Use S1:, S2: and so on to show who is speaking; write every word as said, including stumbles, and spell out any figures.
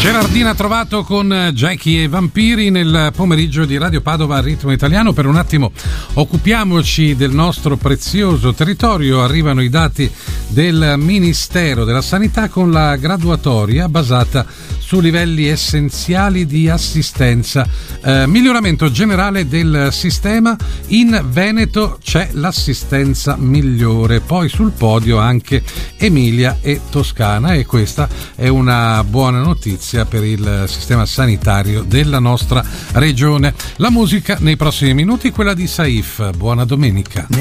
S1: Gerardina Trovato con Jackie e Vampiri nel pomeriggio di Radio Padova a Ritmo Italiano. Per un attimo occupiamoci del nostro prezioso territorio. Arrivano i dati del Ministero della Sanità con la graduatoria basata su livelli essenziali di assistenza. Eh, miglioramento generale del sistema. In Veneto c'è l'assistenza migliore, poi sul podio anche Emilia e Toscana, e questa è una buona notizia per il sistema sanitario della nostra regione. La musica nei prossimi minuti, quella di Saif. Buona domenica.